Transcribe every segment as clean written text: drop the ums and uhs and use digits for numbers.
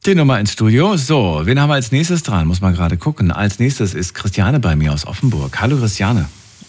Die Nummer ins Studio. So, wen haben wir als nächstes dran? Muss man gerade gucken. Als nächstes ist Christiane bei mir aus Offenburg. Hallo Christiane.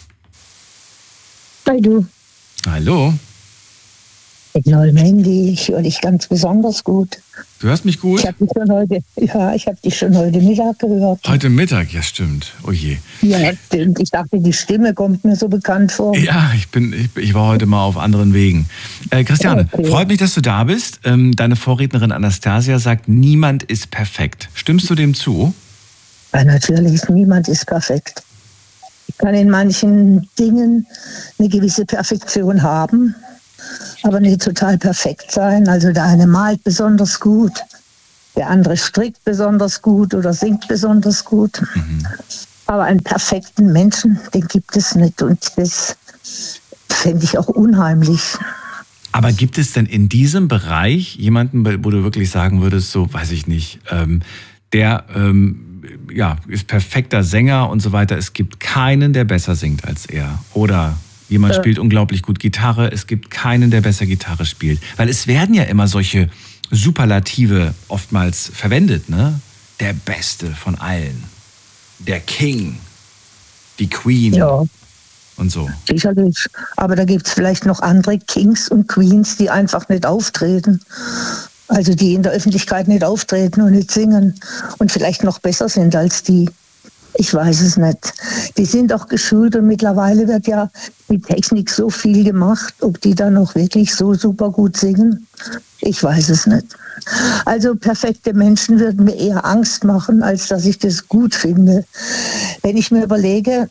Hi du. Hallo. Signal Mandy, ich höre dich ganz besonders gut. Du hörst mich gut? Ich habe dich schon heute Mittag gehört. Heute Mittag, ja stimmt. Oh je. Ja, stimmt. Ich dachte, die Stimme kommt mir so bekannt vor. Ja, ich war heute mal auf anderen Wegen. Christiane, okay. Freut mich, dass du da bist. Deine Vorrednerin Anastasia sagt, niemand ist perfekt. Stimmst du dem zu? Ja, natürlich, niemand ist perfekt. Ich kann in manchen Dingen eine gewisse Perfektion haben, aber nicht total perfekt sein. Also der eine malt besonders gut, der andere strickt besonders gut oder singt besonders gut. Mhm. Aber einen perfekten Menschen, den gibt es nicht. Und das fände ich auch unheimlich. Aber gibt es denn in diesem Bereich jemanden, wo du wirklich sagen würdest, so weiß ich nicht, der ist perfekter Sänger und so weiter. Es gibt keinen, der besser singt als er. Oder jemand spielt unglaublich gut Gitarre. Es gibt keinen, der besser Gitarre spielt. Weil es werden ja immer solche Superlative oftmals verwendet, ne? Der Beste von allen. Der King. Die Queen. Ja. Und so. Sicherlich. Aber da gibt es vielleicht noch andere Kings und Queens, die einfach nicht auftreten. Also die in der Öffentlichkeit nicht auftreten und nicht singen und vielleicht noch besser sind als die. Ich weiß es nicht. Die sind auch geschult und mittlerweile wird ja mit Technik so viel gemacht. Ob die dann noch wirklich so super gut singen, ich weiß es nicht. Also perfekte Menschen würden mir eher Angst machen, als dass ich das gut finde. Wenn ich mir überlege,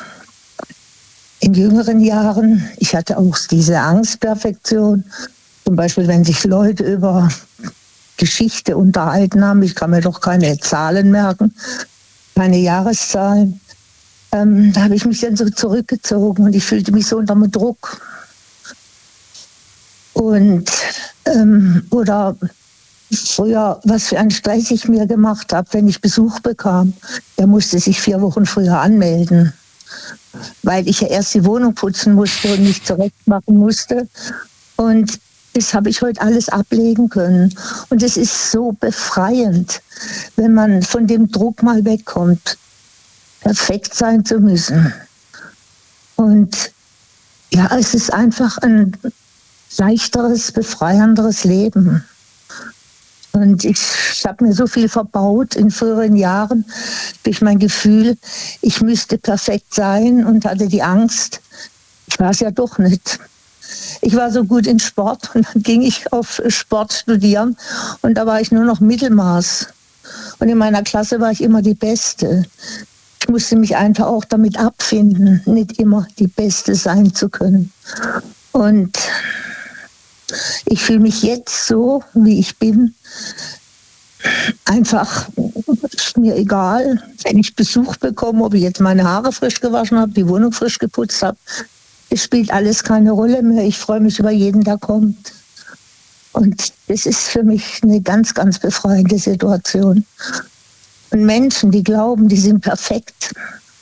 in jüngeren Jahren, ich hatte auch diese Angst, Perfektion. Zum Beispiel, wenn sich Leute über Geschichte unterhalten haben, ich kann mir doch keine Zahlen merken, keine Jahreszahlen, da habe ich mich dann so zurückgezogen und ich fühlte mich so unter dem Druck. Und, oder früher, was für einen Stress ich mir gemacht habe, wenn ich Besuch bekam, der musste sich 4 Wochen früher anmelden, weil ich ja erst die Wohnung putzen musste und mich zurechtmachen musste. Und das habe ich heute alles ablegen können. Und es ist so befreiend, wenn man von dem Druck mal wegkommt, perfekt sein zu müssen. Und ja, es ist einfach ein leichteres, befreienderes Leben. Und ich habe mir so viel verbaut in früheren Jahren durch mein Gefühl, ich müsste perfekt sein und hatte die Angst, ich war es ja doch nicht. Ich war so gut in Sport und dann ging ich auf Sport studieren und da war ich nur noch Mittelmaß. Und in meiner Klasse war ich immer die Beste. Ich musste mich einfach auch damit abfinden, nicht immer die Beste sein zu können. Und ich fühle mich jetzt so, wie ich bin. Einfach ist mir egal, wenn ich Besuch bekomme, ob ich jetzt meine Haare frisch gewaschen habe, die Wohnung frisch geputzt habe. Es spielt alles keine Rolle mehr. Ich freue mich über jeden, der kommt. Und das ist für mich eine ganz, ganz befreiende Situation. Und Menschen, die glauben, die sind perfekt.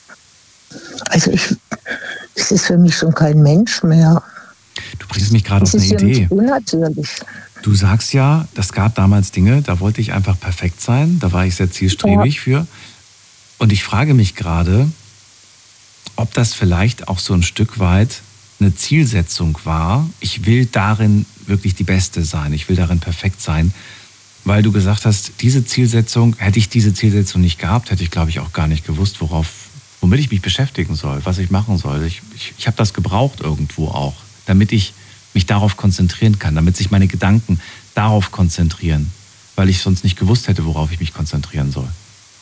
Also das ist für mich schon kein Mensch mehr. Du bringst mich gerade auf eine Idee. Das ist ja unnatürlich. Du sagst ja, das gab damals Dinge, da wollte ich einfach perfekt sein. Da war ich sehr zielstrebig für. Und ich frage mich gerade, ob das vielleicht auch so ein Stück weit eine Zielsetzung war. Ich will darin wirklich die Beste sein. Ich will darin perfekt sein. Weil du gesagt hast, hätte ich diese Zielsetzung nicht gehabt, hätte ich, glaube ich, auch gar nicht gewusst, womit ich mich beschäftigen soll, was ich machen soll. Ich habe das gebraucht irgendwo auch, damit ich mich darauf konzentrieren kann, damit sich meine Gedanken darauf konzentrieren, weil ich sonst nicht gewusst hätte, worauf ich mich konzentrieren soll.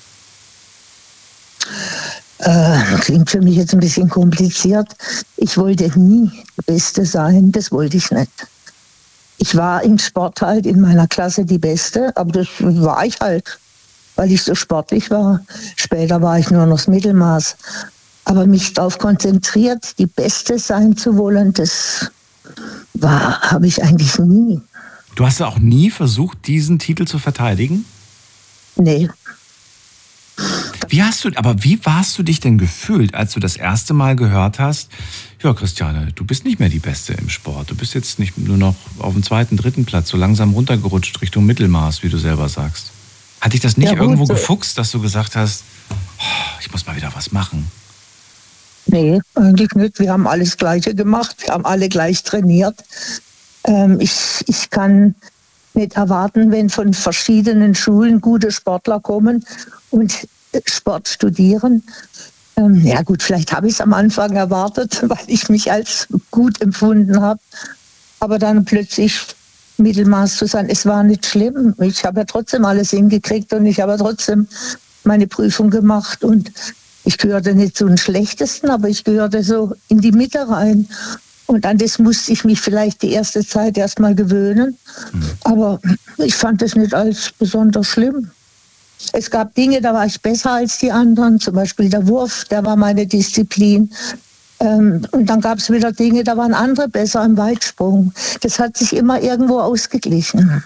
Klingt für mich jetzt ein bisschen kompliziert. Ich wollte nie die Beste sein, das wollte ich nicht. Ich war im Sport halt in meiner Klasse die Beste, aber das war ich halt, weil ich so sportlich war. Später war ich nur noch das Mittelmaß. Aber mich darauf konzentriert, die Beste sein zu wollen, das habe ich eigentlich nie. Du hast ja auch nie versucht, diesen Titel zu verteidigen? Nee. Wie warst du dich denn gefühlt, als du das erste Mal gehört hast, ja, Christiane, du bist nicht mehr die Beste im Sport. Du bist jetzt nicht nur noch auf dem 2., 3. Platz, so langsam runtergerutscht Richtung Mittelmaß, wie du selber sagst. Hat dich das nicht irgendwo gefuchst, dass du gesagt hast, ich muss mal wieder was machen? Nee, eigentlich nicht. Wir haben alles Gleiche gemacht. Wir haben alle gleich trainiert. Ich kann nicht erwarten, wenn von verschiedenen Schulen gute Sportler kommen und Sport studieren. Ja gut, vielleicht habe ich es am Anfang erwartet, weil ich mich als gut empfunden habe. Aber dann plötzlich Mittelmaß zu sein, es war nicht schlimm. Ich habe ja trotzdem alles hingekriegt und ich habe ja trotzdem meine Prüfung gemacht. Und ich gehörte nicht zu den Schlechtesten, aber ich gehörte so in die Mitte rein. Und an das musste ich mich vielleicht die erste Zeit erstmal gewöhnen. Aber ich fand es nicht als besonders schlimm. Es gab Dinge, da war ich besser als die anderen, zum Beispiel der Wurf, der war meine Disziplin. Und dann gab es wieder Dinge, da waren andere besser im Weitsprung. Das hat sich immer irgendwo ausgeglichen.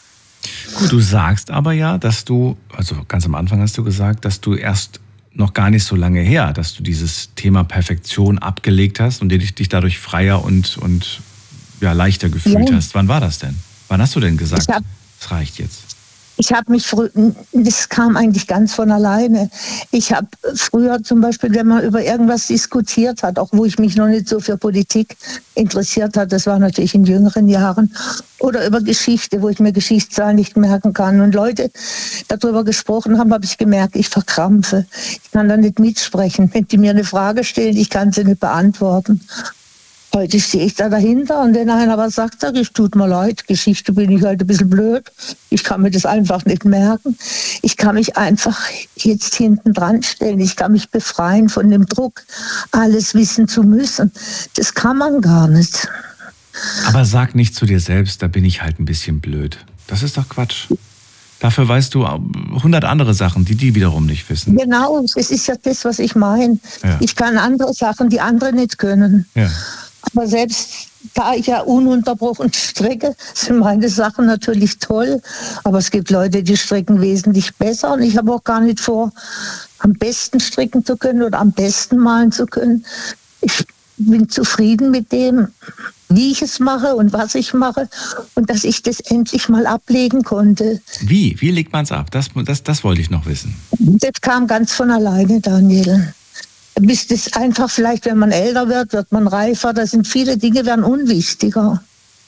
Gut, du sagst aber ja, dass du, also ganz am Anfang hast du gesagt, dass du erst noch gar nicht so lange her, dass du dieses Thema Perfektion abgelegt hast und dich dadurch freier und ja, leichter gefühlt hast. Wann war das denn? Wann hast du denn gesagt, es reicht jetzt? Ich habe mich das kam eigentlich ganz von alleine. Ich habe früher zum Beispiel, wenn man über irgendwas diskutiert hat, auch wo ich mich noch nicht so für Politik interessiert hat, das war natürlich in jüngeren Jahren, oder über Geschichte, wo ich mir Geschichtszahlen nicht merken kann und Leute darüber gesprochen haben, habe ich gemerkt, ich verkrampfe. Ich kann da nicht mitsprechen. Wenn die mir eine Frage stellen, ich kann sie nicht beantworten. Heute stehe ich da dahinter und wenn einer was sagt, sage ich, tut mir leid, Geschichte bin ich halt ein bisschen blöd. Ich kann mir das einfach nicht merken. Ich kann mich einfach jetzt hinten dran stellen. Ich kann mich befreien von dem Druck, alles wissen zu müssen. Das kann man gar nicht. Aber sag nicht zu dir selbst, da bin ich halt ein bisschen blöd. Das ist doch Quatsch. Dafür weißt du 100 andere Sachen, die wiederum nicht wissen. Genau, das ist ja das, was ich meine. Ja. Ich kann andere Sachen, die andere nicht können. Ja. Aber selbst da ich ja ununterbrochen strecke, sind meine Sachen natürlich toll. Aber es gibt Leute, die stricken wesentlich besser. Und ich habe auch gar nicht vor, am besten stricken zu können oder am besten malen zu können. Ich bin zufrieden mit dem, wie ich es mache und was ich mache. Und dass ich das endlich mal ablegen konnte. Wie? Wie legt man es ab? Das wollte ich noch wissen. Das kam ganz von alleine, Daniel. Bis das einfach vielleicht, wenn man älter wird man reifer. Da sind viele Dinge, werden unwichtiger.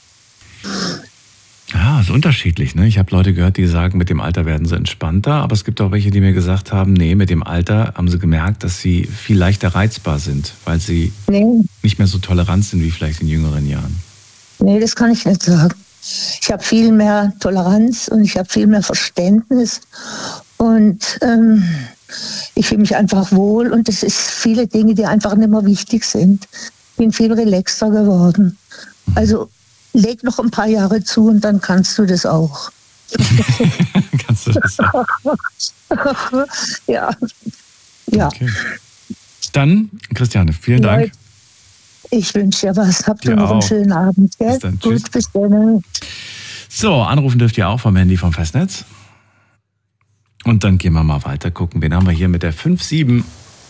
Ja, ist unterschiedlich. Ne? Ich habe Leute gehört, die sagen, mit dem Alter werden sie entspannter. Aber es gibt auch welche, die mir gesagt haben, nee, mit dem Alter haben sie gemerkt, dass sie viel leichter reizbar sind, weil sie nicht mehr so tolerant sind wie vielleicht in jüngeren Jahren. Nee, das kann ich nicht sagen. Ich habe viel mehr Toleranz und ich habe viel mehr Verständnis. Und ich fühle mich einfach wohl und es ist viele Dinge, die einfach nicht mehr wichtig sind. Ich bin viel relaxter geworden. Also leg noch ein paar Jahre zu und dann kannst du das auch. Kannst du das auch? Ja. Okay. Dann, Christiane, vielen Dank. Ich wünsche dir was. Habt ihr noch einen schönen Abend. Gell? Bis dann. Gut, tschüss. Bis dann. So, anrufen dürft ihr auch vom Handy vom Festnetz. Und dann gehen wir mal weiter gucken. Wen haben wir hier mit der 5-7?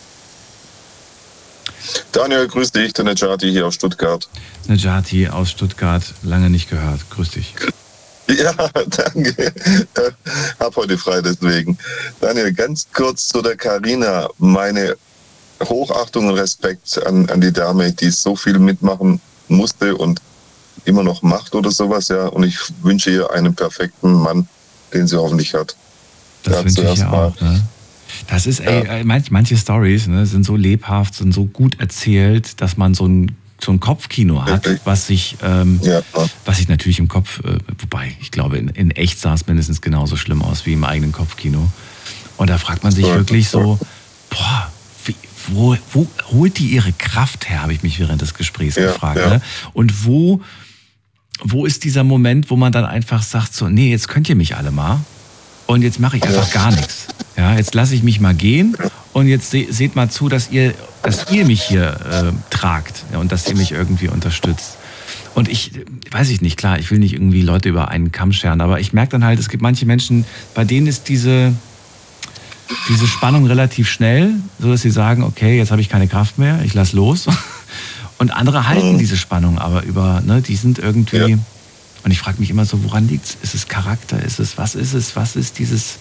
Daniel, grüß dich, der Nejati hier aus Stuttgart. Nejati aus Stuttgart, lange nicht gehört. Grüß dich. Ja, danke. Hab heute frei deswegen. Daniel, ganz kurz zu der Carina. Meine Hochachtung und Respekt an die Dame, die so viel mitmachen musste und immer noch macht oder sowas. Ja. Und ich wünsche ihr einen perfekten Mann, den sie hoffentlich hat. Das wünsche ich ja auch. Ne? Das ist, manche Stories sind so lebhaft, sind so gut erzählt, dass man so ein Kopfkino hat, was sich natürlich im Kopf, wobei ich glaube, in echt sah es mindestens genauso schlimm aus wie im eigenen Kopfkino. Und da fragt man sich wirklich so, wo holt die ihre Kraft her, habe ich mich während des Gesprächs gefragt. Ja. Ne? Und wo ist dieser Moment, wo man dann einfach sagt so, nee, jetzt könnt ihr mich alle mal. Und jetzt mache ich einfach gar nichts. Ja, jetzt lasse ich mich mal gehen und jetzt seht mal zu, dass ihr mich hier tragt, ja, und dass ihr mich irgendwie unterstützt. Und weiß ich nicht, klar, ich will nicht irgendwie Leute über einen Kamm scheren, aber ich merke dann halt, es gibt manche Menschen, bei denen ist diese diese Spannung relativ schnell, so dass sie sagen, okay, jetzt habe ich keine Kraft mehr, ich lass los. Und andere halten diese Spannung aber über, ne, die sind irgendwie, und ich frage mich immer so, woran liegt's? Ist es Charakter? Ist es, was ist dieses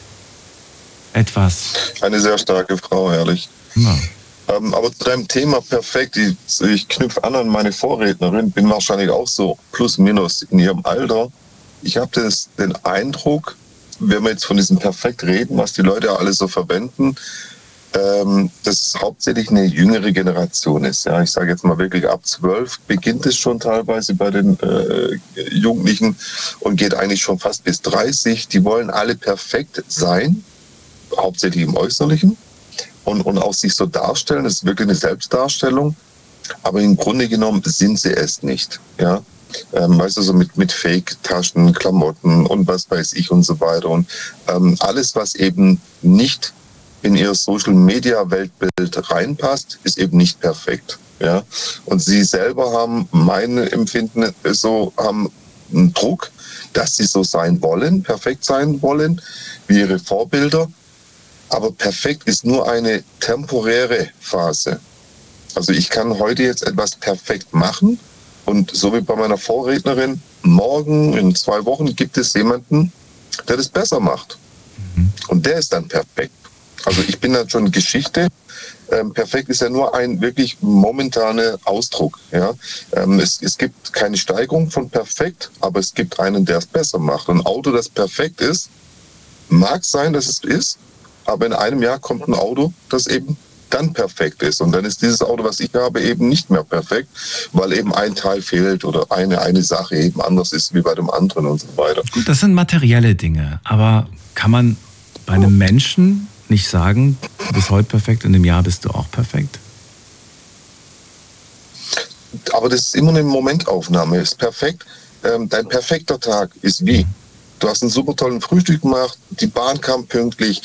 etwas? Eine sehr starke Frau, ehrlich. Ja. Aber zu deinem Thema perfekt, ich knüpfe an meine Vorrednerin, bin wahrscheinlich auch so plus minus in ihrem Alter. Ich habe den Eindruck, wenn wir jetzt von diesem Perfekt reden, was die Leute alle so verwenden, dass es hauptsächlich eine jüngere Generation ist. Ja, ich sage jetzt mal wirklich ab 12 beginnt es schon teilweise bei den Jugendlichen und geht eigentlich schon fast bis 30. Die wollen alle perfekt sein, hauptsächlich im Äußerlichen und auch sich so darstellen. Das ist wirklich eine Selbstdarstellung, aber im Grunde genommen sind sie es nicht. Ja. Weißt du, so mit Fake-Taschen, Klamotten und was weiß ich und so weiter. Und alles, was eben nicht in ihr Social-Media-Weltbild reinpasst, ist eben nicht perfekt. Ja? Und sie selber haben, mein Empfinden so, haben einen Druck, dass sie so sein wollen, perfekt sein wollen, wie ihre Vorbilder. Aber perfekt ist nur eine temporäre Phase. Also ich kann heute jetzt etwas perfekt machen, und so wie bei meiner Vorrednerin, morgen, in 2 Wochen gibt es jemanden, der das besser macht. Und der ist dann perfekt. Also ich bin dann schon Geschichte. Perfekt ist ja nur ein wirklich momentaner Ausdruck. Ja? Es gibt keine Steigerung von perfekt, aber es gibt einen, der es besser macht. Ein Auto, das perfekt ist, mag sein, dass es ist, aber in einem Jahr kommt ein Auto, das eben dann perfekt ist. Und dann ist dieses Auto, was ich habe, eben nicht mehr perfekt, weil eben ein Teil fehlt oder eine Sache eben anders ist wie bei dem anderen und so weiter. Gut, das sind materielle Dinge, aber kann man bei einem Menschen nicht sagen, du bist heute perfekt und im Jahr bist du auch perfekt? Aber das ist immer eine Momentaufnahme. Ist perfekt. Dein perfekter Tag ist wie? Du hast einen super tollen Frühstück gemacht, die Bahn kam pünktlich,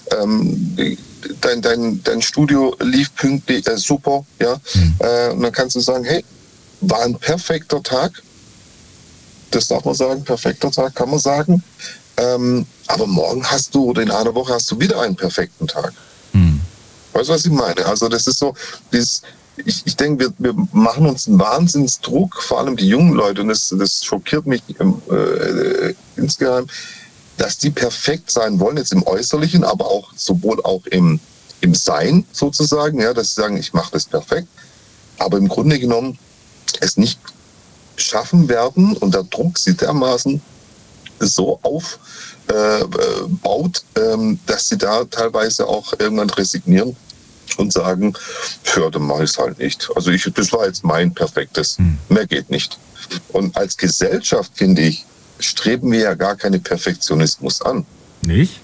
dein Studio lief pünktlich, super, ja. Und dann kannst du sagen, hey, war ein perfekter Tag. Das darf man sagen, perfekter Tag kann man sagen. Aber morgen hast du, oder in einer Woche hast du wieder einen perfekten Tag. Weißt du, was ich meine? Also das ist so, ich denke, wir machen uns einen Wahnsinnsdruck, vor allem die jungen Leute, und das schockiert mich insgeheim, dass die perfekt sein wollen, jetzt im Äußerlichen, aber auch sowohl auch im Sein sozusagen, ja, dass sie sagen, ich mache das perfekt, aber im Grunde genommen es nicht schaffen werden und der Druck sie dermaßen so aufbaut, dass sie da teilweise auch irgendwann resignieren und sagen, ja, dann mache ich es halt nicht. Also das war jetzt mein perfektes, mehr geht nicht. Und als Gesellschaft, finde ich, streben wir ja gar keinen Perfektionismus an. Nicht?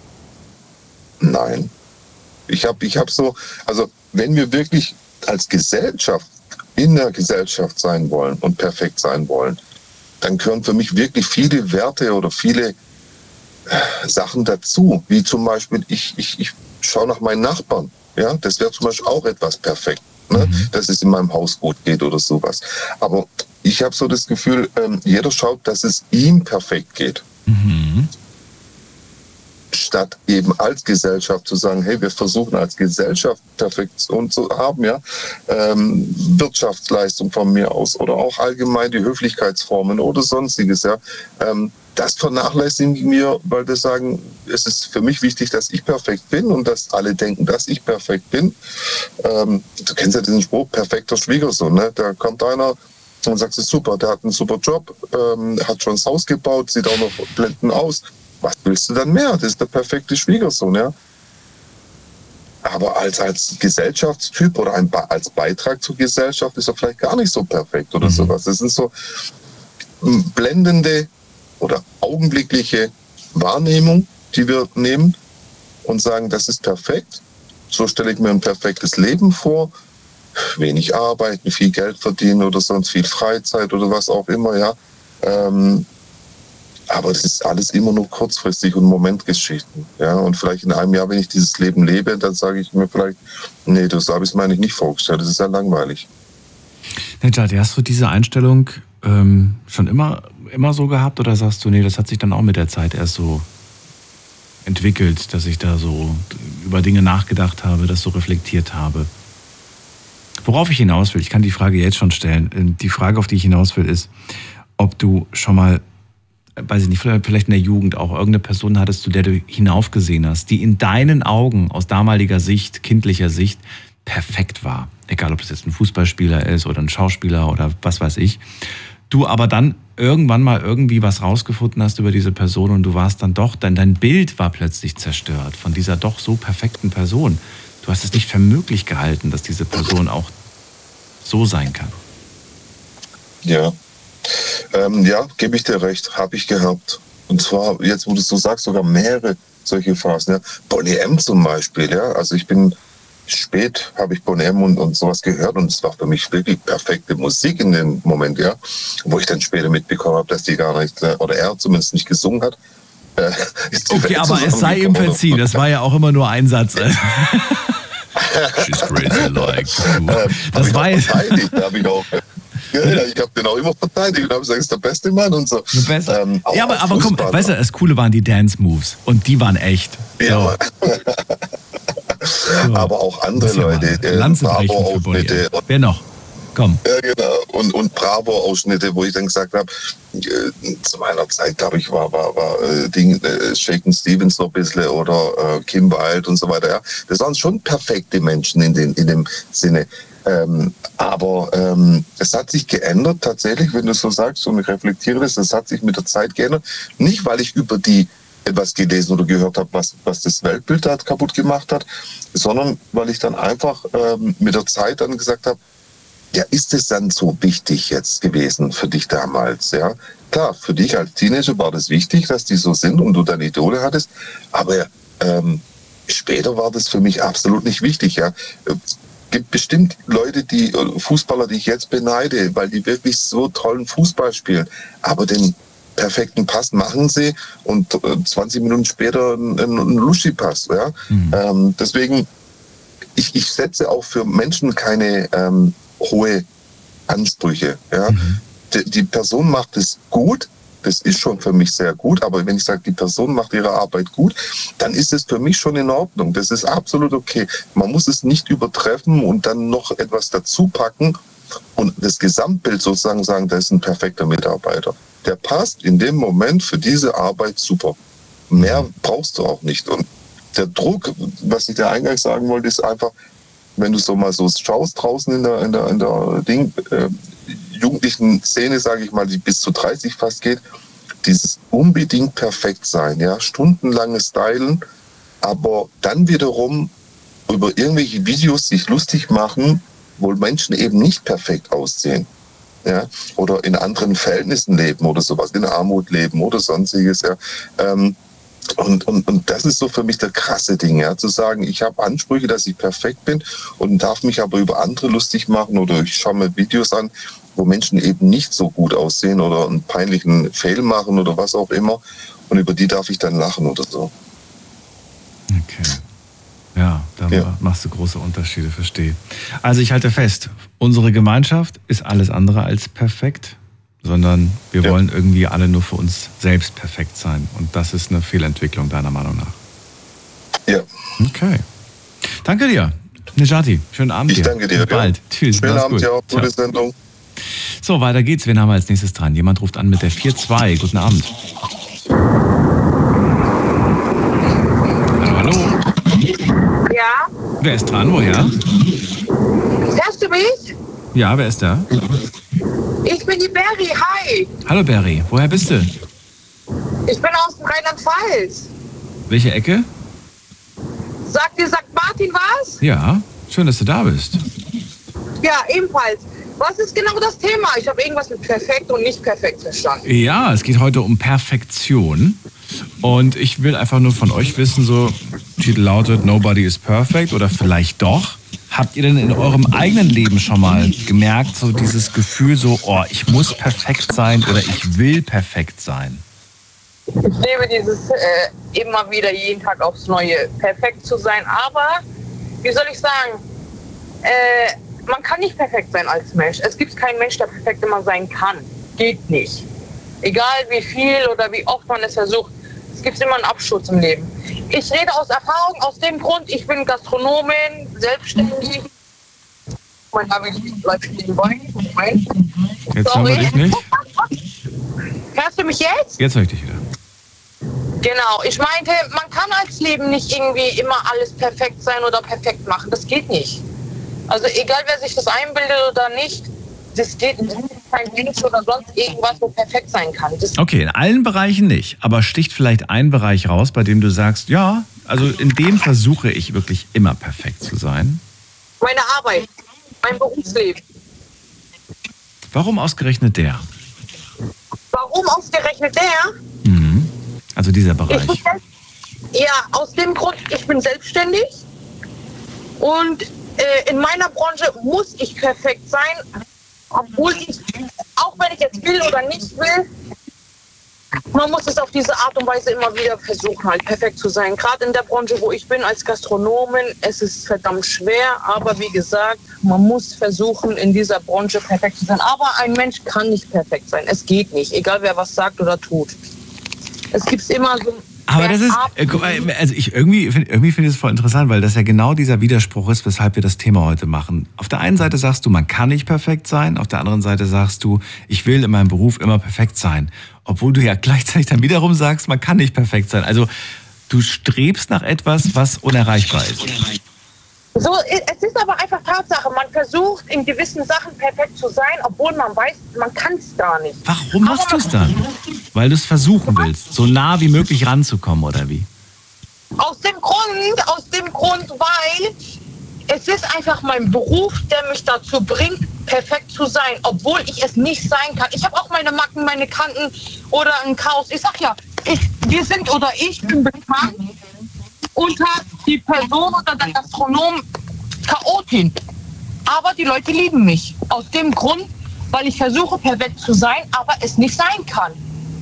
Nein. Ich hab so, also wenn wir wirklich als Gesellschaft in der Gesellschaft sein wollen und perfekt sein wollen, dann gehören für mich wirklich viele Werte oder viele Sachen dazu, wie zum Beispiel, ich schaue nach meinen Nachbarn. Ja, das wäre zum Beispiel auch etwas perfekt, ne? Dass es in meinem Haus gut geht oder sowas. Aber ich habe so das Gefühl, jeder schaut, dass es ihm perfekt geht. Statt eben als Gesellschaft zu sagen, hey, wir versuchen als Gesellschaft Perfektion zu haben, ja, Wirtschaftsleistung von mir aus oder auch allgemein die Höflichkeitsformen oder sonstiges, ja. Das vernachlässigen wir, weil wir sagen, es ist für mich wichtig, dass ich perfekt bin und dass alle denken, dass ich perfekt bin. Du kennst ja diesen Spruch, perfekter Schwiegersohn, ne? Da kommt einer und sagt, super, der hat einen super Job, hat schon das Haus gebaut, sieht auch noch blendend aus. Was willst du dann mehr? Das ist der perfekte Schwiegersohn, ja. Aber als Gesellschaftstyp oder als Beitrag zur Gesellschaft ist er vielleicht gar nicht so perfekt oder sowas. Das sind so blendende oder augenblickliche Wahrnehmung, die wir nehmen und sagen, das ist perfekt. So stelle ich mir ein perfektes Leben vor. Wenig arbeiten, viel Geld verdienen oder sonst viel Freizeit oder was auch immer, ja. Aber das ist alles immer nur kurzfristig und Momentgeschichten. Ja? Und vielleicht in einem Jahr, wenn ich dieses Leben lebe, dann sage ich mir vielleicht, nee, das habe ich mir eigentlich nicht vorgestellt, das ist ja langweilig. Nejati, hast du diese Einstellung schon immer so gehabt oder sagst du, nee, das hat sich dann auch mit der Zeit erst so entwickelt, dass ich da so über Dinge nachgedacht habe, das so reflektiert habe. Worauf ich hinaus will, ich kann die Frage jetzt schon stellen. Die Frage, auf die ich hinaus will, ist, ob du schon mal, weiß ich nicht, vielleicht in der Jugend auch irgendeine Person hattest, zu der du hinaufgesehen hast, die in deinen Augen aus damaliger Sicht, kindlicher Sicht, perfekt war. Egal, ob das jetzt ein Fußballspieler ist oder ein Schauspieler oder was weiß ich. Du aber dann irgendwann mal irgendwie was rausgefunden hast über diese Person und du warst dann doch, dein Bild war plötzlich zerstört von dieser doch so perfekten Person. Du hast es nicht für möglich gehalten, dass diese Person auch so sein kann. Ja. Ja, gebe ich dir recht, habe ich gehabt. Und zwar, jetzt wo du es so sagst, sogar mehrere solche Phasen. Ja. Boney M. zum Beispiel, ja. Also ich bin spät, habe ich Boney M. und sowas gehört und es war für mich wirklich perfekte Musik in dem Moment, ja. Wo ich dann später mitbekommen habe, dass die gar nicht, oder er zumindest nicht gesungen hat. Okay, aber es sei ihm verziehen, das war ja auch immer nur ein Satz. She's crazy like. Das war jetzt. Da habe ich auch. Ja, ich habe den auch immer verteidigt und habe gesagt, das ist der beste Mann und so. Ja, aber komm, weißt du, das Coole waren die Dance-Moves und die waren echt. So. Ja. Aber auch andere Leute. Bravo-Ausschnitte. Wer noch? Komm. Ja, genau. Und Bravo-Ausschnitte, wo ich dann gesagt habe, zu meiner Zeit, glaube ich, war Shaken Stevens so ein bisschen oder Kim Wilde und so weiter. Ja. Das waren schon perfekte Menschen in dem Sinne. Aber es hat sich geändert tatsächlich, wenn du so sagst und ich reflektiere das hat sich mit der Zeit geändert. Nicht, weil ich über die etwas gelesen oder gehört habe, was das Weltbild da kaputt gemacht hat, sondern weil ich dann einfach mit der Zeit dann gesagt habe, ja, ist es dann so wichtig jetzt gewesen für dich damals? Ja, klar, für dich als Teenager war das wichtig, dass die so sind und du deine Idole hattest, aber später war das für mich absolut nicht wichtig. Ja, es gibt bestimmt Leute, Fußballer, die ich jetzt beneide, weil die wirklich so tollen Fußball spielen, aber den perfekten Pass machen sie und 20 Minuten später ein Luschi-Pass. Ja? Mhm. Deswegen, ich setze auch für Menschen keine hohe Ansprüche. Ja? Mhm. Die Person macht es gut, das ist schon für mich sehr gut, aber wenn ich sage, die Person macht ihre Arbeit gut, dann ist es für mich schon in Ordnung. Das ist absolut okay. Man muss es nicht übertreffen und dann noch etwas dazu packen und das Gesamtbild sozusagen sagen, das ist ein perfekter Mitarbeiter. Der passt in dem Moment für diese Arbeit super. Mehr brauchst du auch nicht. Und der Druck, was ich dir eingangs sagen wollte, ist einfach, wenn du so mal so schaust draußen in der jugendlichen Szene, sage ich mal, die bis zu 30 fast geht, dieses unbedingt perfekt sein, ja, stundenlanges Stylen, aber dann wiederum über irgendwelche Videos sich lustig machen, wo Menschen eben nicht perfekt aussehen. Ja, oder in anderen Verhältnissen leben oder sowas, in Armut leben oder sonstiges. Ja. Und das ist so für mich der krasse Ding, ja, zu sagen, ich habe Ansprüche, dass ich perfekt bin und darf mich aber über andere lustig machen oder ich schaue mir Videos an, wo Menschen eben nicht so gut aussehen oder einen peinlichen Fail machen oder was auch immer und über die darf ich dann lachen oder so. Okay. Ja, da machst du große Unterschiede, verstehe. Also ich halte fest, unsere Gemeinschaft ist alles andere als perfekt, sondern wir wollen irgendwie alle nur für uns selbst perfekt sein. Und das ist eine Fehlentwicklung deiner Meinung nach. Ja. Okay. Danke dir, Nejati. Schönen Abend dir. Ich danke dir. Bis bald. Tschüss. Schönen Abend, ja. Gute Sendung. So, weiter geht's. Wen haben wir als nächstes dran? Jemand ruft an mit der 4-2. Guten Abend. Hallo. Ja. Wer ist dran? Woher? Hörst du mich? Ja, wer ist da? Ich bin die Berry. Hi. Hallo Berry. Woher bist du? Ich bin aus dem Rheinland-Pfalz. Welche Ecke? Sagt dir St. Martin was? Ja. Schön, dass du da bist. Ja, ebenfalls. Was ist genau das Thema? Ich habe irgendwas mit perfekt und nicht perfekt verstanden. Ja, es geht heute um Perfektion. Und ich will einfach nur von euch wissen, so, Titel lautet Nobody is perfect oder vielleicht doch. Habt ihr denn in eurem eigenen Leben schon mal gemerkt, so dieses Gefühl so, oh, ich muss perfekt sein oder ich will perfekt sein? Ich lebe dieses immer wieder jeden Tag aufs Neue, perfekt zu sein. Aber, wie soll ich sagen, man kann nicht perfekt sein als Mensch. Es gibt keinen Mensch, der perfekt immer sein kann. Geht nicht. Egal wie viel oder wie oft man es versucht, Es gibt immer einen Absturz im Leben. Ich rede aus Erfahrung, aus dem Grund, ich bin Gastronomin, selbstständig. Mein Name läuft nebenbei. Jetzt hören wir dich nicht. Hörst du mich jetzt? Jetzt höre ich dich wieder. Genau, ich meinte, man kann als Leben nicht irgendwie immer alles perfekt sein oder perfekt machen. Das geht nicht. Also egal, wer sich das einbildet oder nicht, das geht nicht. Kein Mensch oder sonst irgendwas, wo perfekt sein kann. Okay, in allen Bereichen nicht. Aber sticht vielleicht ein Bereich raus, bei dem du sagst, ja, also in dem versuche ich wirklich immer perfekt zu sein. Meine Arbeit, mein Berufsleben. Warum ausgerechnet der? Warum ausgerechnet der? Also dieser Bereich. Ja, aus dem Grund, ich bin selbstständig und in meiner Branche muss ich perfekt sein, obwohl ich, auch wenn ich jetzt will oder nicht will, man muss es auf diese Art und Weise immer wieder versuchen, halt perfekt zu sein. Gerade in der Branche, wo ich bin als Gastronomin, es ist verdammt schwer, aber wie gesagt, man muss versuchen, in dieser Branche perfekt zu sein. Aber ein Mensch kann nicht perfekt sein, es geht nicht, egal wer was sagt oder tut. Es gibt immer so. Aber das ist, also irgendwie finde ich es voll interessant, weil das ja genau dieser Widerspruch ist, weshalb wir das Thema heute machen. Auf der einen Seite sagst du, man kann nicht perfekt sein, auf der anderen Seite sagst du, ich will in meinem Beruf immer perfekt sein. Obwohl du ja gleichzeitig dann wiederum sagst, man kann nicht perfekt sein. Also du strebst nach etwas, was unerreichbar ist. So, es ist aber einfach Tatsache, man versucht in gewissen Sachen perfekt zu sein, obwohl man weiß, man kann es gar nicht. Warum machst du es dann? Weil du es versuchen willst, so nah wie möglich ranzukommen, oder wie? Aus dem Grund, weil es ist einfach mein Beruf, der mich dazu bringt, perfekt zu sein, obwohl ich es nicht sein kann. Ich habe auch meine Macken, meine Kanten oder ein Chaos. Ich sag ja, ich bin bekannt unter die Person oder der Gastronom Chaotin. Aber die Leute lieben mich. Aus dem Grund, weil ich versuche, perfekt zu sein, aber es nicht sein kann.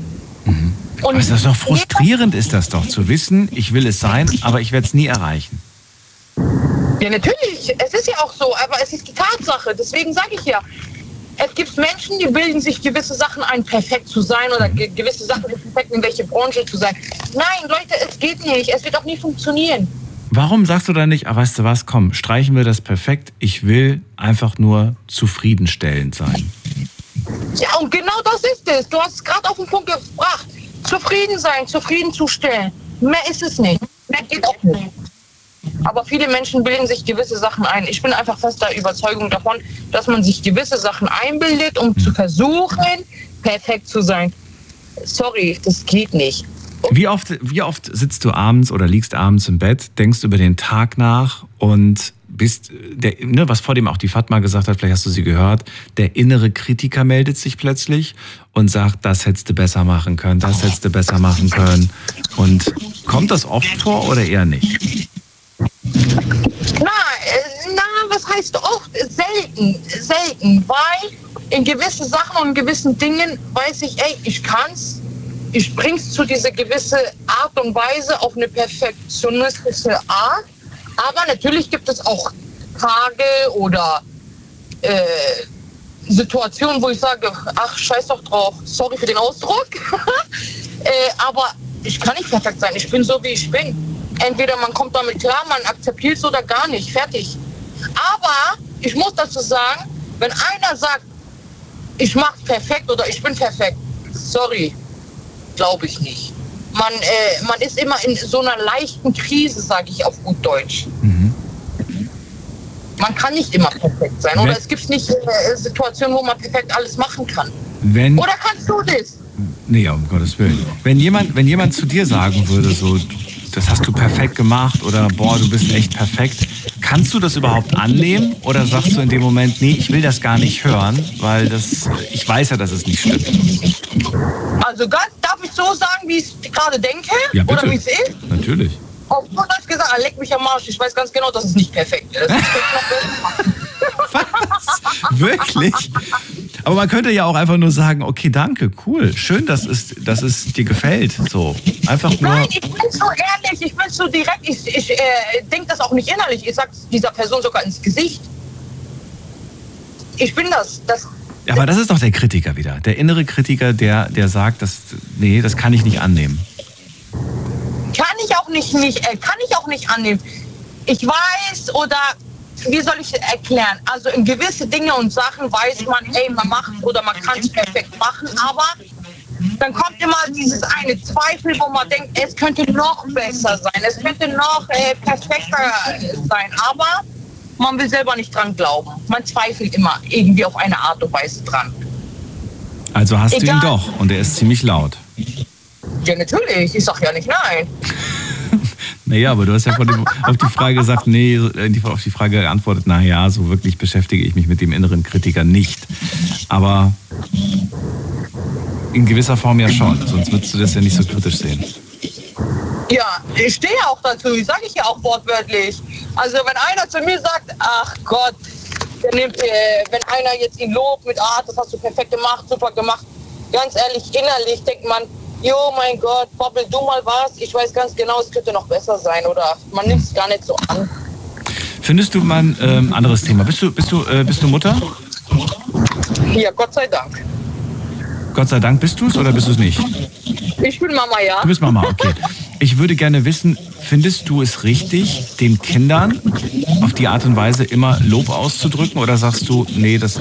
Und aber ist das doch frustrierend, ist das doch, zu wissen, ich will es sein, aber ich werde es nie erreichen. Ja, natürlich. Es ist ja auch so, aber es ist die Tatsache. Deswegen sage ich ja, es gibt Menschen, die bilden sich gewisse Sachen ein, perfekt zu sein oder gewisse Sachen perfekt in welche Branche zu sein. Nein, Leute, es geht nicht. Es wird auch nie funktionieren. Warum sagst du da nicht, weißt du was, komm, streichen wir das perfekt. Ich will einfach nur zufriedenstellend sein. Ja, und genau das ist es. Du hast es gerade auf den Punkt gebracht. Zufrieden sein, zufriedenzustellen. Mehr ist es nicht. Mehr geht auch nicht. Aber viele Menschen bilden sich gewisse Sachen ein. Ich bin einfach fester Überzeugung davon, dass man sich gewisse Sachen einbildet, um zu versuchen, perfekt zu sein. Sorry, das geht nicht. Wie oft sitzt du abends oder liegst abends im Bett, denkst über den Tag nach und bist, was vor dem auch die Fatma gesagt hat, vielleicht hast du sie gehört, der innere Kritiker meldet sich plötzlich und sagt, das hättest du besser machen können, das hättest du besser machen können. Und kommt das oft vor oder eher nicht? Na, was heißt oft? Selten, weil in gewissen Sachen und in gewissen Dingen weiß ich, ich kann's, ich bring's zu dieser gewissen Art und Weise auf eine perfektionistische Art, aber natürlich gibt es auch Tage oder Situationen, wo ich sage, ach, scheiß doch drauf, sorry für den Ausdruck, aber ich kann nicht perfekt sein, ich bin so, wie ich bin. Entweder man kommt damit klar, man akzeptiert es oder gar nicht. Fertig. Aber ich muss dazu sagen, wenn einer sagt, ich mach's perfekt oder ich bin perfekt, sorry, glaube ich nicht. Man ist immer in so einer leichten Krise, sage ich auf gut Deutsch. Man kann nicht immer perfekt sein. Oder es gibt nicht Situationen, wo man perfekt alles machen kann. Oder kannst du das? Nee, um Gottes Willen. Wenn jemand zu dir sagen würde, so, das hast du perfekt gemacht oder boah, du bist echt perfekt, kannst du das überhaupt annehmen oder sagst du in dem Moment, nee, ich will das gar nicht hören, weil ich weiß ja, dass es nicht stimmt? Also darf ich so sagen, wie ich gerade denke? Ja, bitte. Oder wie es ist? Natürlich. Auf gut Deutsch gesagt, leck mich am Arsch, ich weiß ganz genau, dass es nicht perfekt ist. Was? Wirklich? Aber man könnte ja auch einfach nur sagen, okay, danke, cool, schön, dass es dir gefällt. So, einfach nur. Nein, ich bin so ehrlich, ich bin so direkt, ich denke das auch nicht innerlich. Ich sage dieser Person sogar ins Gesicht. Ich bin das. Ja, aber das ist doch der Kritiker wieder. Der innere Kritiker, der sagt, nee, das kann ich nicht annehmen. kann ich auch nicht annehmen. Ich weiß, oder wie soll ich erklären? Also in gewisse Dinge und Sachen weiß man, man macht oder man kann es perfekt machen, aber dann kommt immer dieses eine Zweifel, wo man denkt, es könnte noch besser sein, es könnte noch perfekter sein, aber man will selber nicht dran glauben. Man zweifelt immer irgendwie auf eine Art und Weise dran. Also hast du ihn doch und er ist ziemlich laut. Ja, natürlich. Ich sag ja nicht nein. Naja, aber du hast ja auf die Frage gesagt, auf die Frage geantwortet, naja, so wirklich beschäftige ich mich mit dem inneren Kritiker nicht. Aber in gewisser Form ja schon, sonst würdest du das ja nicht so kritisch sehen. Ja, ich stehe auch dazu, sage ich ja auch wortwörtlich. Also wenn einer zu mir sagt, ach Gott, wenn einer jetzt ihn lobt mit, das hast du perfekt gemacht, super gemacht, ganz ehrlich, innerlich denkt man, jo, mein Gott, Bobbel, du mal was, ich weiß ganz genau, es könnte noch besser sein, oder man nimmt es gar nicht so an. Findest du mal ein anderes Thema? Bist du Mutter? Ja, Gott sei Dank. Gott sei Dank bist du es oder bist du es nicht? Ich bin Mama, ja. Du bist Mama, okay. Ich würde gerne wissen, findest du es richtig, den Kindern auf die Art und Weise immer Lob auszudrücken oder sagst du, nee, das